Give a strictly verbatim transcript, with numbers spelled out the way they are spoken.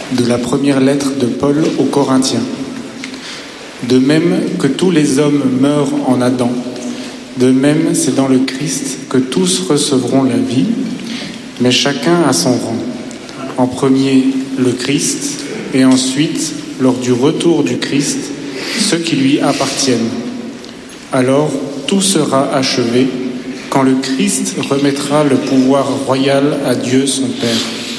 De la première lettre de Paul aux Corinthiens. De même que tous les hommes meurent en Adam, de même c'est dans le Christ que tous recevront la vie, mais chacun à son rang. En premier, le Christ, et ensuite, lors du retour du Christ, ceux qui lui appartiennent. Alors, tout sera achevé quand le Christ remettra le pouvoir royal à Dieu son Père.